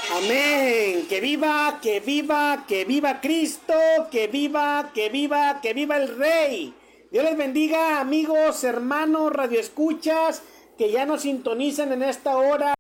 Amén. Que viva, que viva, que viva Cristo, que viva, que viva, que viva el Rey. Dios les bendiga, amigos, hermanos, radioescuchas, que ya nos sintonizan en esta hora.